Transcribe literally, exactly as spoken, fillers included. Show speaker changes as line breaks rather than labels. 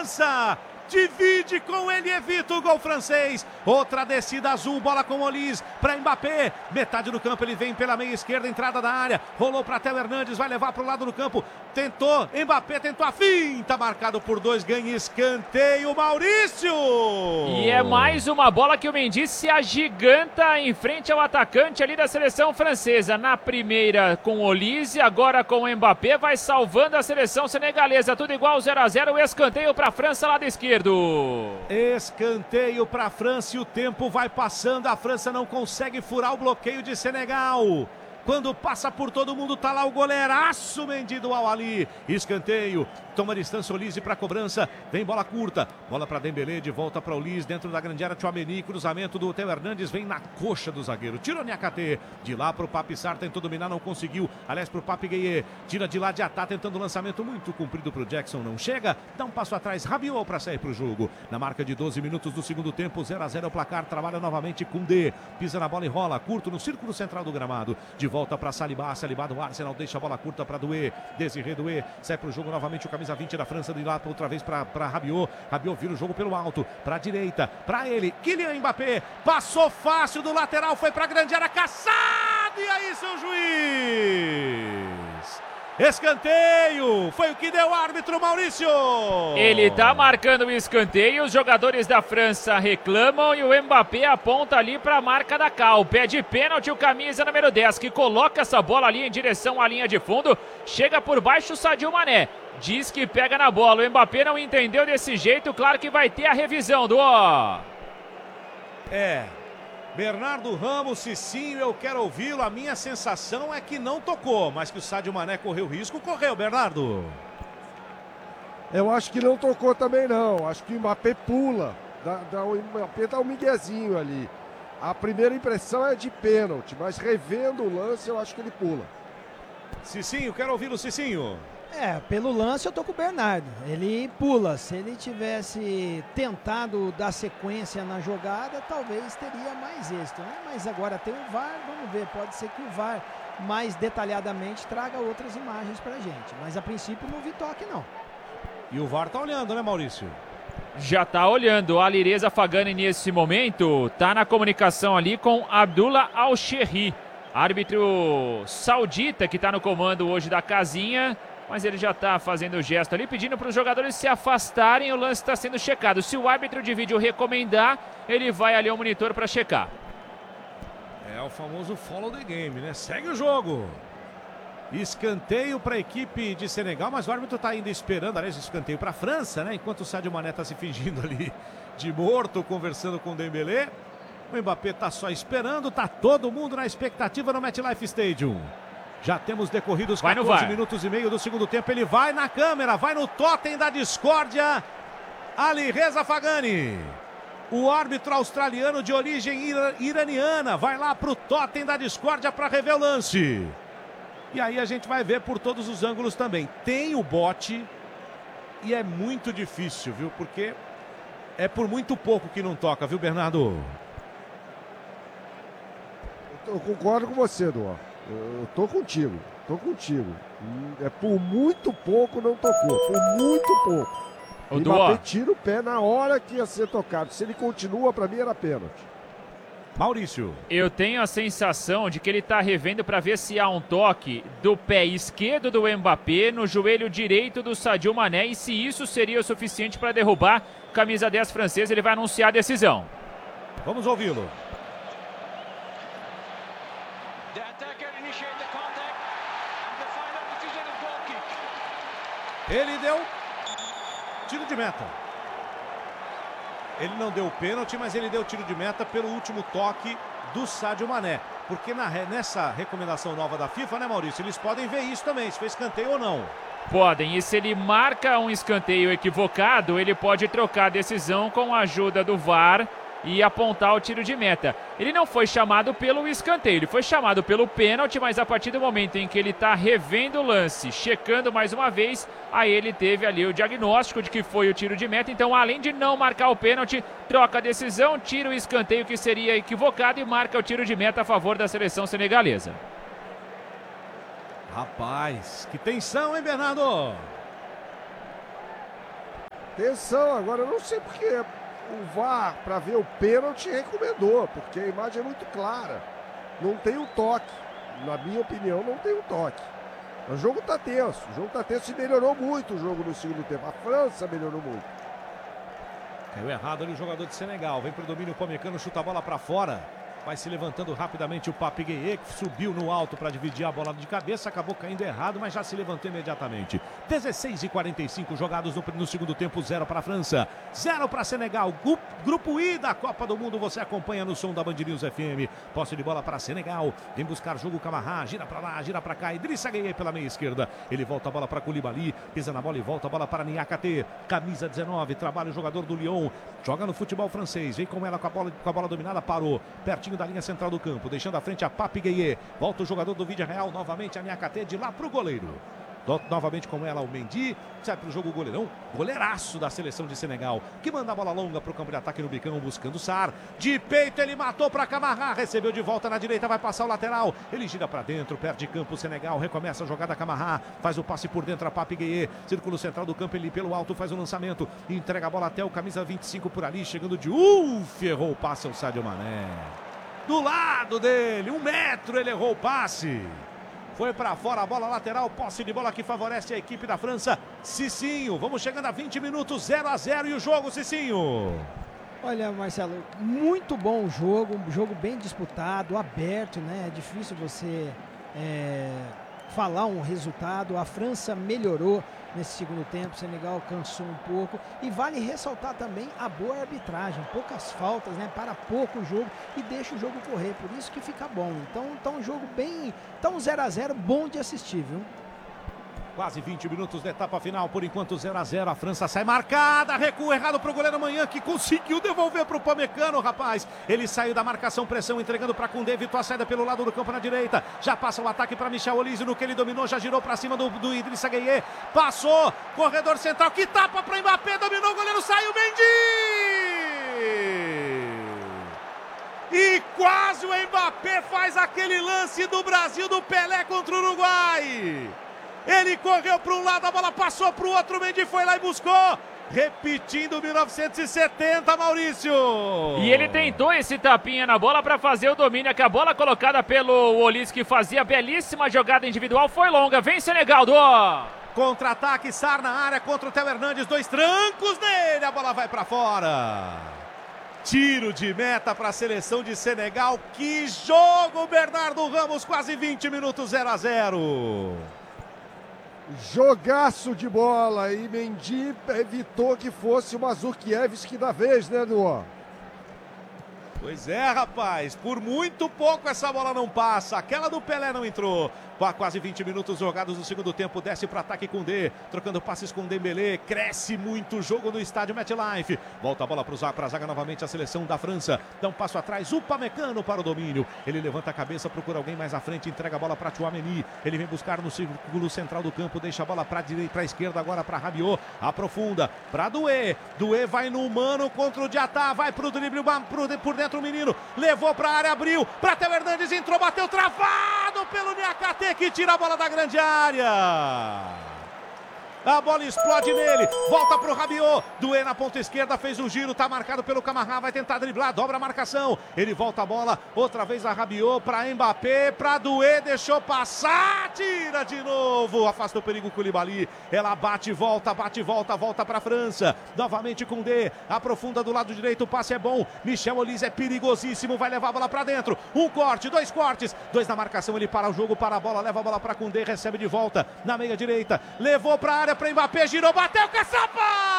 França. Divide com ele, evita o gol francês. Outra descida azul, bola com Olise para Mbappé. Metade do campo, ele vem pela meia esquerda, entrada da área. Rolou para Theo Hernandes, vai levar para o lado do campo. Tentou, Mbappé tentou a finta, marcado por dois, ganha escanteio, Maurício.
E é mais uma bola que o Mendy se agiganta em frente ao atacante ali da seleção francesa. Na primeira com Olise, agora com o Mbappé, vai salvando a seleção senegalesa. Tudo igual, zero a zero, o escanteio para a França, lado esquerdo.
Escanteio para a França e o tempo vai passando. A França não consegue furar o bloqueio de Senegal. Quando passa por todo mundo, tá lá o goleiraço Mendy do Al-Ahly. Escanteio, toma distância Olise para cobrança. Vem bola curta, bola para Dembélé, de volta para Olise, dentro da grande área, Tchouaméni, cruzamento do Theo Hernandes, vem na coxa do zagueiro. Tirou Niakhaté, de lá pro Pape Sarr, tentou dominar, não conseguiu. Aliás, pro Pape Gueye, tira de lá de Atá, tentando um lançamento muito comprido pro Jackson, não chega. Dá um passo atrás, Rabiot para sair pro jogo. Na marca de doze minutos do segundo tempo, zero a zero o placar, trabalha novamente com D. Pisa na bola e rola, curto no círculo central do gramado. De volta para Saliba, Saliba do Arsenal, deixa a bola curta para Doué, Désiré Doué, sai pro jogo novamente o camisa vinte da França, de lá outra vez para Rabiot, Rabiot vira o jogo pelo alto, para a direita, para ele, Kylian Mbappé, passou fácil do lateral, foi para a grande área, caçado, e aí seu juiz, escanteio, foi o que deu o árbitro, Maurício.
Ele tá marcando o escanteio, os jogadores da França reclamam e o Mbappé aponta ali para a marca da Cal. Pede pênalti o camisa número dez, que coloca essa bola ali em direção à linha de fundo, chega por baixo o Sadio Mané, diz que pega na bola, o Mbappé não entendeu desse jeito, claro que vai ter a revisão do ó.
É... Bernardo Ramos, Cicinho, eu quero ouvi-lo. A minha sensação é que não tocou, mas que o Sadio Mané correu risco, correu, Bernardo.
Eu acho que não tocou também não, acho que o Mbappé pula, dá, dá, o Mbappé dá um miguezinho ali. A primeira impressão é de pênalti, mas revendo o lance eu acho que ele pula.
Cicinho, quero ouvi-lo, Cicinho.
É, pelo lance eu tô com o Bernardo, ele pula, se ele tivesse tentado dar sequência na jogada, talvez teria mais êxito, né? Mas agora tem o V A R, vamos ver, pode ser que o V A R mais detalhadamente traga outras imagens pra gente, mas a princípio não vi toque não.
E o V A R tá olhando, né, Maurício?
Já tá olhando, a Alireza Fagani nesse momento tá na comunicação ali com Abdullah Al-Sherri, árbitro saudita que tá no comando hoje da casinha. Mas ele já está fazendo o gesto ali, pedindo para os jogadores se afastarem, o lance está sendo checado. Se o árbitro de vídeo recomendar, ele vai ali ao monitor para checar.
É o famoso follow the game, né? Segue o jogo. Escanteio para a equipe de Senegal, mas o árbitro está ainda esperando, aliás, escanteio para a França, né? Enquanto o Sadio Mané está se fingindo ali de morto, conversando com o Dembélé. O Mbappé está só esperando, tá todo mundo na expectativa no MetLife Stadium. Já temos decorridos quatorze minutos e meio do segundo tempo. Ele vai na câmera, vai no totem da discórdia. Alireza Fagani, o árbitro australiano de origem ira iraniana, vai lá pro totem da discórdia para rever o lance. E aí a gente vai ver por todos os ângulos também. Tem o bote e é muito difícil, viu? Porque é por muito pouco que não toca, viu, Bernardo?
Eu concordo com você, Eduardo. Eu tô contigo, tô contigo. É por muito pouco não tocou, por muito pouco. O Mbappé tira o pé na hora que ia ser tocado. Se ele continua, para mim era pênalti.
Maurício.
Eu tenho a sensação de que ele tá revendo para ver se há um toque do pé esquerdo do Mbappé no joelho direito do Sadio Mané e se isso seria o suficiente para derrubar camisa dez francesa. Ele vai anunciar a decisão.
Vamos ouvi-lo. Ele deu tiro de meta. Ele não deu o pênalti, mas ele deu tiro de meta pelo último toque do Sadio Mané. Porque na, nessa recomendação nova da FIFA, né, Maurício, eles podem ver isso também, se foi escanteio ou não.
Podem, e se ele marca um escanteio equivocado, ele pode trocar a decisão com a ajuda do V A R e apontar o tiro de meta. Ele não foi chamado pelo escanteio, ele foi chamado pelo pênalti, mas a partir do momento em que ele está revendo o lance, checando mais uma vez, aí ele teve ali o diagnóstico de que foi o tiro de meta. Então, além de não marcar o pênalti, troca a decisão, tira o escanteio que seria equivocado e marca o tiro de meta a favor da seleção senegalesa.
Rapaz, que tensão, hein, Bernardo?
Atenção, agora eu não sei porque o V A R, para ver o pênalti, recomendou, porque a imagem é muito clara. Não tem um toque. Na minha opinião, não tem um toque. O jogo tá tenso, o jogo tá tenso e melhorou muito o jogo no segundo tempo. A França melhorou muito.
Caiu errado ali o jogador de Senegal. Vem pro domínio o Pamecano, chuta a bola para fora. Vai se levantando rapidamente o Pape Gueye, que subiu no alto para dividir a bola de cabeça. Acabou caindo errado, mas já se levantou imediatamente. dezesseis e quarenta e cinco jogados no, no segundo tempo. Zero para a França, zero para Senegal. Grupo, grupo I da Copa do Mundo. Você acompanha no som da Band News F M. Posse de bola para Senegal. Vem buscar jogo Camará. Gira para lá, gira para cá. Idrissa Gueye pela meia esquerda. Ele volta a bola para Koulibaly. Pisa na bola e volta a bola para Niakate. Camisa dezenove. Trabalha o jogador do Lyon. Joga no futebol francês. Vem com ela com a bola, com a bola dominada. Parou. Pertinho da linha central do campo, deixando à frente a Pape Gueye. Volta o jogador do Vídeo Real, novamente a Niakate, de lá pro goleiro. Novamente com ela o Mendy, sai pro jogo o goleirão, goleiraço da seleção de Senegal, que manda a bola longa pro campo de ataque no bicão, buscando o Sarr. De peito ele matou pra Camará, recebeu de volta na direita, vai passar o lateral. Ele gira pra dentro, perde campo, Senegal, recomeça a jogada Camará, faz o passe por dentro a Pape Gueye, círculo central do campo, ele pelo alto faz o lançamento, entrega a bola até o camisa vinte e cinco por ali, chegando de uh, ferrou o passe ao Sadio Mané. Do lado dele, um metro, ele errou o passe. Foi para fora a bola lateral, posse de bola que favorece a equipe da França. Cicinho, vamos chegando a vinte minutos, zero a zero e o jogo, Cicinho.
Olha, Marcelo, muito bom o jogo, um jogo bem disputado, aberto, né? É difícil você é, falar um resultado. A França melhorou nesse segundo tempo, o Senegal cansou um pouco, e vale ressaltar também a boa arbitragem, poucas faltas, né, para pouco o jogo e deixa o jogo correr, por isso que fica bom. Então, tá um jogo bem, tá um zero a zero bom de assistir, viu?
Quase vinte minutos da etapa final, por enquanto zero a zero, a França sai marcada, recua errado pro goleiro amanhã, que conseguiu devolver pro Pamecano, rapaz. Ele saiu da marcação, pressão, entregando para Koundé, evitou a saída pelo lado do campo na direita, já passa o ataque para Michel Olise, no que ele dominou, já girou para cima do, do Idrissa Gueye, passou, corredor central, que tapa para Mbappé, dominou, o goleiro saiu, Mendy! E quase o Mbappé faz aquele lance do Brasil, do Pelé contra o Uruguai. Ele correu para um lado, a bola passou para o outro, o Mendy foi lá e buscou. Repetindo mil novecentos e setenta, Maurício.
E ele tentou esse tapinha na bola para fazer o domínio, que a bola colocada pelo Olise, que fazia belíssima jogada individual, foi longa. Vem Senegal, do
contra-ataque, Sarr na área contra o Theo Hernandes, dois trancos nele, a bola vai para fora. Tiro de meta para a seleção de Senegal. Que jogo, Bernardo Ramos, quase vinte minutos, zero a zero.
Jogaço de bola e Mendy evitou que fosse o Mandzukiewicz da vez, né, Duó?
Pois é, rapaz, por muito pouco essa bola não passa, aquela do Pelé não entrou. Quase vinte minutos jogados no segundo tempo, desce para ataque Koundé, trocando passes com Dembélé, cresce muito o jogo no estádio MetLife. Volta a bola para a zaga novamente, a seleção da França, dá um passo atrás, o Pamecano para o domínio, ele levanta a cabeça, procura alguém mais à frente, entrega a bola para Tchouaméni, ele vem buscar no círculo central do campo, deixa a bola para a direita, para a esquerda agora para Rabiot, aprofunda para Doué, Doué vai no mano contra o Diatá, vai para o drible por dentro o menino, levou para a área, abriu, para Theo Hernandes, entrou, bateu, travado pelo Niakate, que tira a bola da grande área. A bola explode nele, volta pro Rabiot, Doué na ponta esquerda, fez um giro, tá marcado pelo Camará, vai tentar driblar, dobra a marcação, ele volta a bola, outra vez a Rabiot para Mbappé, para Doué, deixou passar, tira de novo, afasta o perigo Koulibaly, ela bate, volta, bate, volta, volta para a França, novamente Koundé, aprofunda do lado direito, o passe é bom, Michel Olise é perigosíssimo, vai levar a bola para dentro, um corte, dois cortes, dois na marcação, ele para o jogo, para a bola, leva a bola para Koundé, recebe de volta, na meia direita, levou para a área, para Mbappé, girou, bateu, caçapa!